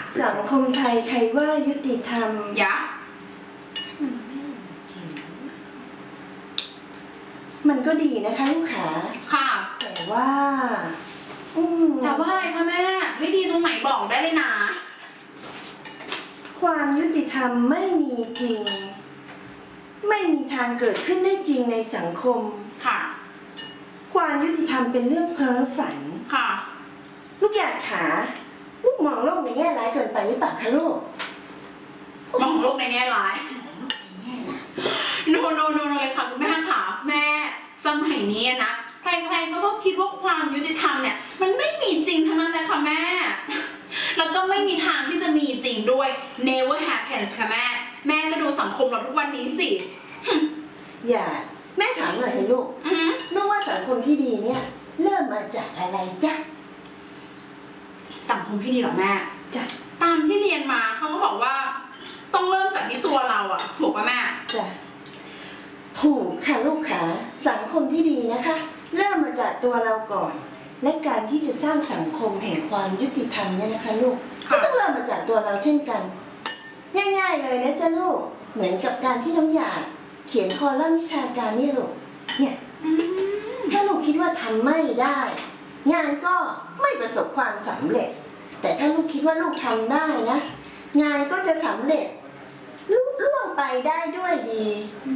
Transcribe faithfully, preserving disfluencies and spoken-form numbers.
สังคมไทยใครว่ายุติธรรมยะมันก็ดีนะคะลูกขาค่ะแต่ว่าอืมแต่ว่าอะไรคะแม่ไม่ดีตรงไหนบอกได้เลยนะความยุติธรรมไม่มีจริงไม่มีทางเกิดขึ้นได้จริงในสังคมค่ะความยุติธรรมเป็นเรื่องเพ้อฝันค่ะลูกอยากขาลูกมองโลกในแง่ร้ายเกินไปหรือเปล่าคะลูกมองโลกในแง่ร้ายโนโนโนเลยค่ะคุณแม่ค่ะแม่สมัยนี้นะใครๆเขาก็คิดว่าความยุติธรรมเนี่ยมันไม่มีจริงทั้งนั้นเลยค่ะแม่แล้วก็ไม่มีทางที่จะมีจริงด้วย never happens ค่ะแม่แม่ก็ดูสังคมเราทุกวันนี้สิอย่าแม่ถามหน่อยให้ลูกลูกว่าสังคมที่ดีเนี่ยเริ่มมาจากอะไรจ๊ะสังคมที่ดีหรอแม่จ้ะตามที่เรียนมาเขาก็บอกว่าต้องเริ่มจากที่ตัวเราอะถูกป่ะแม่จ้ะถูกค่ะลูกขาสังคมที่ดีนะคะเริ่มมาจากตัวเราก่อนและการที่จะสร้างสังคมแห่งความยุติธรรมเนี่ยนะคะลูกก็ต้องเริ่มมาจากตัวเราเช่นกันง่ายๆเลยนะจ๊ะลูกเหมือนกับการที่น้องหยาเขียนคอลัมน์วิชาการนี่ลูกเนี่ยถ้าลูกคิดว่าทำไม่ได้งานก็ไม่ประสบความสำเร็จแต่ถ้าลูกคิดว่าลูกทำได้นะงานก็จะสำเร็จลุล่วงไปได้ด้วยดี